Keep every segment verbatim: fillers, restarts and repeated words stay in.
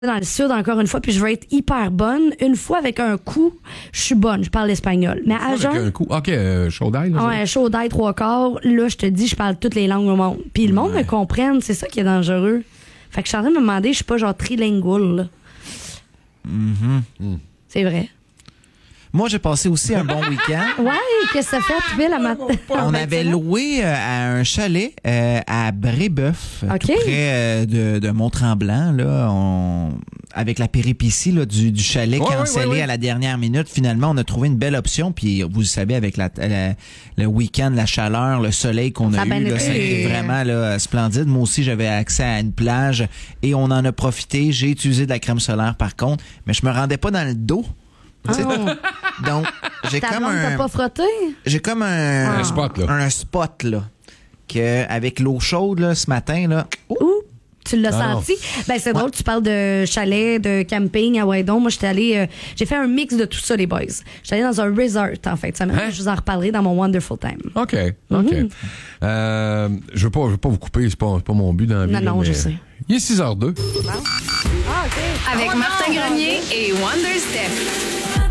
dans le sud encore une fois, puis je veux être hyper bonne. Une fois avec un coup, je suis bonne, je parle espagnol. Mais à jeun, avec un coup, ok, euh, chaud d'ail. Là, ouais, chaud d'ail trois quarts. Là, je te dis, je parle toutes les langues au monde. Puis le monde ouais. me comprenne, c'est ça qui est dangereux. Fait que je suis en train de me demander, je suis pas genre trilingual. Là. Mm-hmm. Mm. C'est vrai. Moi, j'ai passé aussi un bon week-end. Ouais, qu'est-ce que ça fait, tu la matin? On avait loué euh, à un chalet euh, à Brébeuf, OK. tout près euh, de, de Mont-Tremblant, là, on, avec la péripétie là, du, du chalet Ouais, cancellé ouais, ouais, ouais. à la dernière minute. Finalement, on a trouvé une belle option. Puis, vous savez, avec la, la- le week-end, la chaleur, le soleil qu'on Ça a a bien eu, là, été. ça a été vraiment là, splendide. Moi aussi, j'avais accès à une plage et on en a profité. J'ai utilisé de la crème solaire, par contre, mais je me rendais pas dans le dos. Oh. Donc, j'ai Ta comme blonde t'a un... pas frotté? J'ai comme un, Un spot, là. Un spot, là. Que, avec l'eau chaude, là, ce matin, là. Oh, Ouh, tu l'as Ah. senti? Ben, c'est drôle, tu parles de chalet, de camping à Waidon. Moi, j'étais allée, euh, j'ai fait un mix de tout ça, les boys. J'étais allée dans un resort, en fait. Ça Hein? Je vous en reparlerai dans mon Wonderful Time. OK, OK. Euh, je veux pas, je veux pas vous couper, c'est pas, c'est pas mon but dans la vie. Non, là, non, mais je sais. Il est six heures zéro deux. Avec Martin Grenier et Wonder Steph.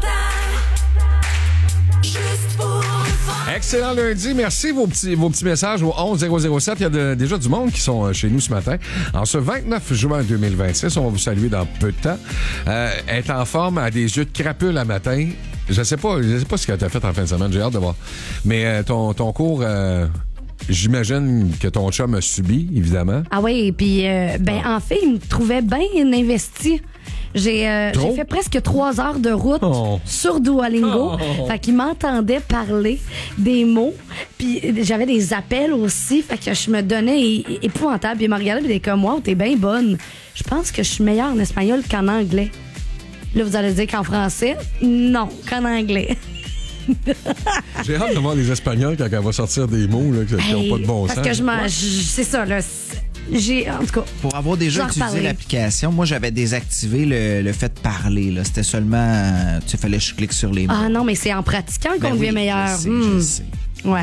Excellent lundi. Merci vos petits, vos petits messages au onze zéro zéro sept. Il y a de- déjà du monde qui sont euh, chez nous ce matin. En ce vingt-neuf juin deux mille vingt-six, on va vous saluer dans peu de temps. Euh, être en forme, a des yeux de crapule à matin. Je sais pas, je sais pas ce que tu as fait en fin de semaine. J'ai hâte de voir. Mais euh, ton, ton cours, euh, j'imagine que ton chum a subi, évidemment. Ah oui, et puis, euh, ben, en fait, il me trouvait bien investi. J'ai euh, Trop? j'ai fait presque trois heures de route Oh. sur Duolingo. Oh. Fait qu'il m'entendait parler des mots. Puis j'avais des appels aussi. Fait que je me donnais é- épouvantable. Puis il m'a regardé et il était comme, wow, t'es bien bonne. Je pense que je suis meilleure en espagnol qu'en anglais. Là, vous allez dire qu'en français, non, qu'en anglais. J'ai hâte de voir les Espagnols quand elle va sortir des mots là, qui n'ont Hey, pas de bon parce sens. que je m'en. je- C'est ça, là. C'est- J'ai. En tout cas. pour avoir déjà J'en utilisé reparlerai. l'application, moi, j'avais désactivé le, le fait de parler, là. C'était seulement, euh, tu sais, fallait que je clique sur les mots. Ah non, mais c'est en pratiquant Ben qu'on devient oui, meilleur. Je sais, Hmm. je sais. Ouais.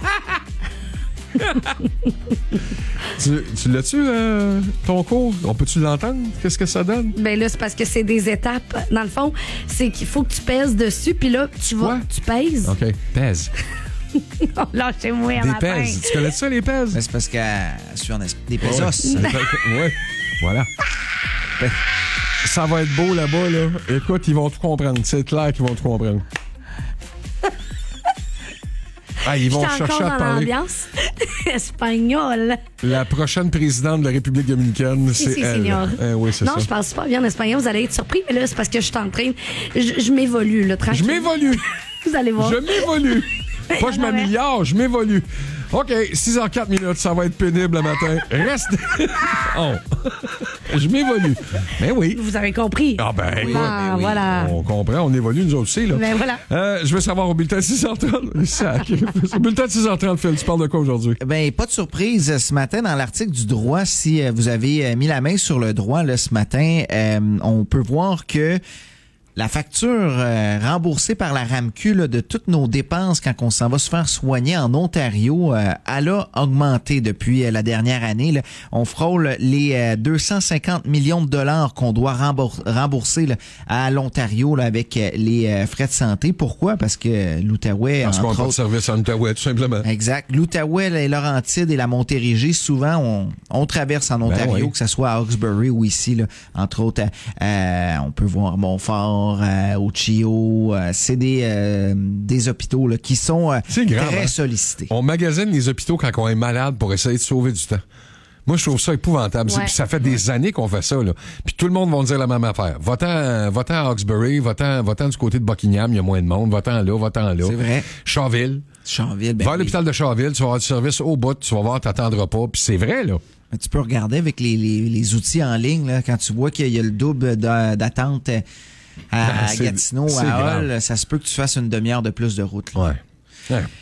Tu, tu l'as-tu, euh, ton cours? On peut-tu l'entendre? Qu'est-ce que ça donne? Ben là, c'est parce que c'est des étapes. Dans le fond, c'est qu'il faut que tu pèses dessus, puis là, tu vas, Quoi? tu pèses. OK. Pèse. Lâchez-moi à Des matin. pèses. Tu connais ça, les pèses? Ben, c'est parce qu'elle suit en es- des pesos. Oui. Voilà. Ben, ça va être beau là-bas, là. Écoute, ils vont tout comprendre. C'est clair qu'ils vont tout comprendre. Ah, ils vont J'étais chercher encore à te dans parler. l'ambiance espagnole. La prochaine présidente de la République dominicaine, Si, c'est si, elle. señor. Eh oui, c'est non, ça. je parle super bien en espagnol. Vous allez être surpris, mais là, c'est parce que je suis en train. Je, je m'évolue, là, Je tranquille. m'évolue. Vous allez voir. Je m'évolue. Pas je Non, mais- m'améliore, je m'évolue. OK, six heures quatre minutes, ça va être pénible le matin. Reste. Oh. Je m'évolue. Mais oui. Vous avez compris. Ah ben, Oui, écoute, Ah, ben oui. voilà. on comprend, on évolue nous autres aussi. Là. Ben voilà. Euh, je veux savoir au bulletin de six heures trente. Sac. Au bulletin de six heures trente, Phil, tu parles de quoi aujourd'hui? Ben, pas de surprise. Ce matin, dans l'article du droit, si euh, vous avez euh, mis la main sur le droit là, ce matin, euh, on peut voir que la facture euh, remboursée par la RAMQ là, de toutes nos dépenses quand on s'en va se faire soigner en Ontario, euh, elle a augmenté depuis euh, la dernière année. Là. On frôle les euh, deux cent cinquante millions de dollars qu'on doit rembour- rembourser là, à l'Ontario là, avec euh, les euh, frais de santé. Pourquoi? Parce que l'Outaouais, Parce qu'on n'a entre pas de autres, service en Outaouais, tout simplement. exact. L'Outaouais, les Laurentides et la Montérégie, souvent, on, on traverse en Ontario, oui. que ce soit à Hawkesbury ou ici, là, entre autres, euh, on peut voir Montfort, euh, Ochio, euh, c'est des, euh, des hôpitaux là, qui sont euh, C'est grave, très hein? sollicités. On magasine les hôpitaux quand on est malade pour essayer de sauver du temps. Moi, je trouve ça épouvantable. C'est- Ouais. Puis ça fait des années qu'on fait ça. Là. Puis tout le monde va dire la même affaire. Va-t'en, va-t'en à Hawkesbury, va-t'en, va-t'en du côté de Buckingham, il y a moins de monde. Va-t'en là, va-t'en là. C'est vrai. Charville. Chanville, ben va à oui. l'hôpital de Charville, tu vas avoir du service au bout, tu vas voir, t'attendras pas. Puis c'est vrai, là. Mais tu peux regarder avec les, les, les outils en ligne, là, quand tu vois qu'il y a le double d'a- d'attente euh, à, à C'est- Gatineau, c'est à grave. Hull, ça se peut que tu fasses une demi-heure de plus de route. là. Ouais. Ouais.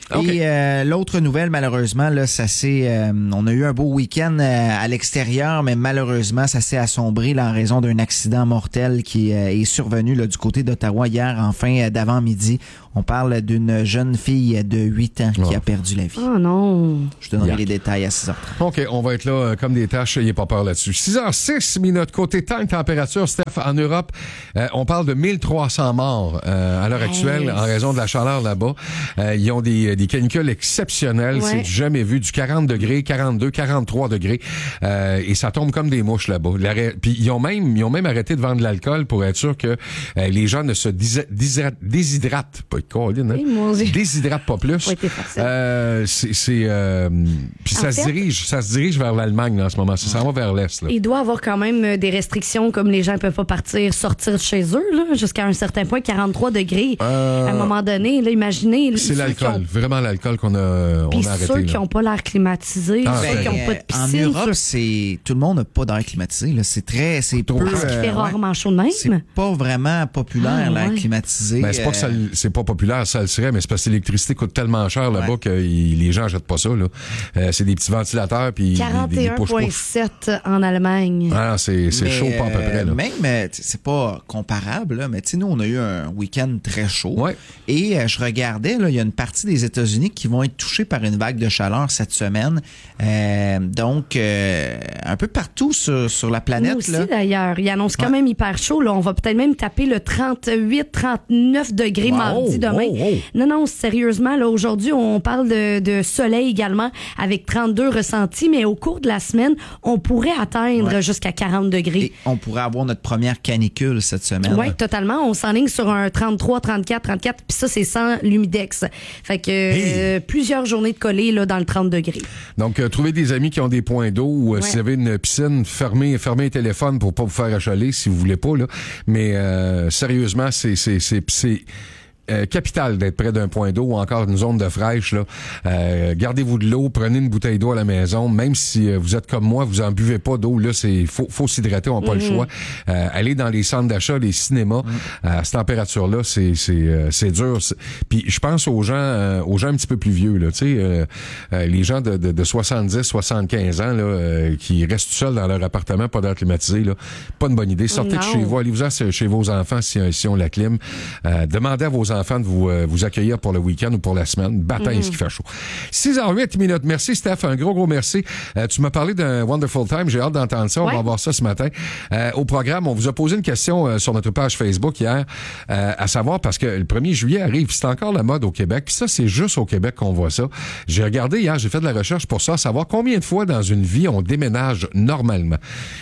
Okay. Et euh, l'autre nouvelle, malheureusement, là, ça s'est, euh, on a eu un beau week-end euh, à l'extérieur, mais malheureusement, ça s'est assombri là, en raison d'un accident mortel qui euh, est survenu là, du côté d'Ottawa hier en fin euh, d'avant-midi. On parle d'une jeune fille de huit ans qui Oh. a perdu la vie. Oh non. Je te donnerai Yeah. les détails à six heures trente. OK, on va être là euh, comme des tâches, n'ayez pas peur là-dessus. six heures six minutes, côté temps et température, Steph, en Europe, euh, on parle de mille trois cents morts euh, à l'heure actuelle Hey. en raison de la chaleur là-bas. Euh, ils ont des, des canicules exceptionnelles, Ouais. c'est du jamais vu, du quarante degrés, quarante-deux, quarante-trois degrés, euh, et ça tombe comme des mouches là-bas. L'arrêt- Puis ils ont même ils ont même arrêté de vendre de l'alcool pour être sûr que euh, les gens ne se dés- déshydratent, déshydratent pas, Colin, hein? Hey, mon Dieu. déshydratent pas plus. Ouais, t'es facile. Euh, c'est c'est, euh, puis En ça se fait- dirige, ça se dirige vers l'Allemagne là, en ce moment. Ça s'en va vers l'est. Là. Il doit avoir quand même euh, des restrictions comme les gens ne peuvent pas partir, sortir de chez eux là, jusqu'à un certain point, quarante-trois degrés. Euh, À un moment donné, là, imaginez. C'est ceux l'alcool, qui ont- vraiment l'alcool qu'on a, on Puis a arrêté. ceux là. qui n'ont pas l'air climatisé, Ah, ceux ben, qui n'ont pas de Euh, en piscine. Europe, ceux- c'est tout le monde n'a pas d'air climatisé. Là. C'est très, c'est peu. Trop. Parce qu'il fait euh, ouais. rarement chaud de même. C'est pas vraiment populaire, Ah, l'air ouais. climatisé. Ben, c'est pas que ça, Euh, le- c'est pas populaire, ça le serait, mais c'est parce que l'électricité coûte tellement cher là-bas Ouais. que y- les gens achètent pas ça. Là. Euh, c'est des petits ventilateurs puis des, des, quarante et des un virgule push-push. sept en Allemagne. Ah, c'est c'est mais, chaud pas à peu près. Là. euh, Même, euh, t- c'est pas comparable, là, mais tu sais, nous, on a eu un week-end très chaud. Ouais. Et euh, je regardais, là, il y a une partie des États-Unis qui vont être touchés par une vague de chaleur cette semaine. Euh, donc, euh, un peu partout sur, sur la Nous planète. aussi, là. d'ailleurs. Il annonce quand Ouais. même hyper chaud. Là. On va peut-être même taper le trente-huit, trente-neuf degrés Wow. mardi demain. Oh, oh. Non, non, sérieusement, là, aujourd'hui, on parle de, de soleil également avec trente-deux ressentis, mais au cours de la semaine, on pourrait atteindre Ouais. jusqu'à quarante degrés. Et on pourrait avoir notre première canicule cette semaine. Oui, totalement. On s'enligne sur un trente-trois, trente-quatre, trente-quatre, puis ça, c'est sans l'humidex. Fait que euh, plusieurs journées de collées là, dans le trente degrés. Donc, euh, trouvez des amis qui ont des points d'eau ou euh, Ouais. si vous avez une piscine, fermez, fermez le téléphone pour pas vous faire achaler si vous voulez pas. Là. Mais euh, sérieusement, c'est c'est c'est c'est euh, capital d'être près d'un point d'eau ou encore une zone de fraîche. Là. Euh, gardez-vous de l'eau, prenez une bouteille d'eau à la maison. Même si euh, vous êtes comme moi, vous en buvez pas d'eau. Là, c'est faut faut s'hydrater, on n'a pas le choix. Euh, allez dans les centres d'achat, les cinémas. À cette température-là, c'est c'est euh, c'est dur. C'est- Puis je pense aux gens euh, aux gens un petit peu plus vieux. Là, tu sais, euh, euh, les gens de, de, de soixante-dix, soixante-quinze ans là, euh, qui restent seuls dans leur appartement, pas d'air climatisé. Là, pas une bonne idée. Sortez de Non. chez vous, allez-vous chez vos enfants si, si on la clim. Euh, demandez à vos enfants de vous, euh, vous accueillir pour le week-end ou pour la semaine. Bataille, ce qui fait chaud. six heures huit minutes. Merci, Steph. Un gros, gros merci. Euh, tu m'as parlé d'un Wonderful Time. J'ai hâte d'entendre ça. On Ouais. va voir ça ce matin. Euh, au programme, on vous a posé une question euh, sur notre page Facebook hier, euh, à savoir parce que le premier juillet arrive. C'est encore la mode au Québec. Puis ça, c'est juste au Québec qu'on voit ça. J'ai regardé hier, j'ai fait de la recherche pour ça, savoir combien de fois dans une vie on déménage normalement.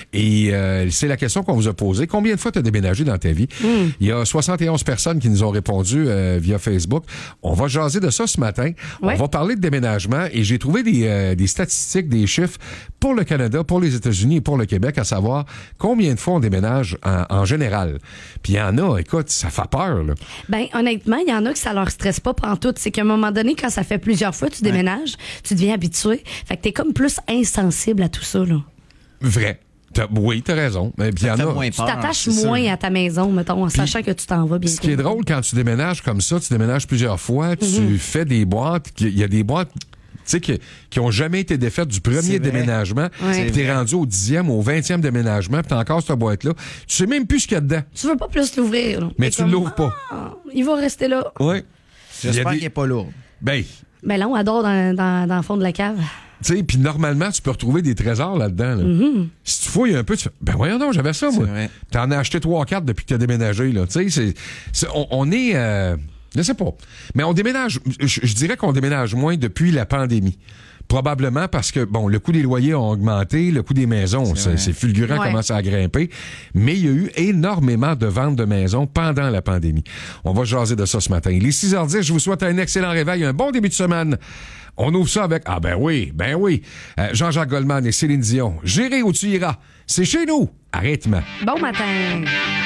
Et euh, c'est la question qu'on vous a posée. Combien de fois tu as déménagé dans ta vie? Il y a soixante et onze personnes qui nous ont répondu euh, via Facebook. On va jaser de ça ce matin. Ouais. On va parler de déménagement et j'ai trouvé des, euh, des statistiques, des chiffres pour le Canada, pour les États-Unis et pour le Québec, à savoir combien de fois on déménage en, en général. Puis il y en a, écoute, ça fait peur. Là. Ben honnêtement, il y en a que ça leur stresse pas pantoute. C'est qu'à un moment donné, quand ça fait plusieurs fois que tu déménages, tu deviens habitué. Fait que t'es comme plus insensible à tout ça. Là. Vrai. T'as- oui, t'as raison. Mais puis il y en fait a. moins Tu peur, t'attaches c'est ça. moins à ta maison, mettons, en sachant que tu t'en vas bientôt. Ce qui est drôle, quand tu déménages comme ça, tu déménages plusieurs fois, tu Mm-hmm. fais des boîtes, il y a des boîtes tu sais, qui, qui ont jamais été défaites du premier C'est vrai. déménagement, Ouais. puis t'es rendu au dixième, au vingtième déménagement, puis t'as encore cette boîte-là. Tu sais même plus ce qu'il y a dedans, Tu veux pas plus l'ouvrir. là. mais T'es tu comme, l'ouvres pas. Ah, il va rester là. Oui. J'espère des- qu'il n'est pas lourd. Ben, Ben là, on adore dans, dans, dans le fond de la cave. tu sais, puis normalement, tu peux retrouver des trésors là-dedans. Là. Mm-hmm. Si tu fouilles un peu, tu fais, ben voyons donc, j'avais ça, moi. C'est vrai. T'en as acheté trois, quatre depuis que t'as déménagé, là. Tu sais, c'est, c'est- on, on est, euh, je sais pas. Mais on déménage, je, je dirais qu'on déménage moins depuis la pandémie. Probablement parce que, bon, le coût des loyers a augmenté, le coût des maisons, c'est, vrai. c'est fulgurant, Ouais. commence à grimper. Mais il y a eu énormément de ventes de maisons pendant la pandémie. On va jaser de ça ce matin. Il est six heures dix, je vous souhaite un excellent réveil, un bon début de semaine. On ouvre ça avec, ah ben oui, ben oui, euh, Jean-Jacques Goldman et Céline Dion. J'irai où tu iras. C'est chez nous. Arrête-moi. Bon matin.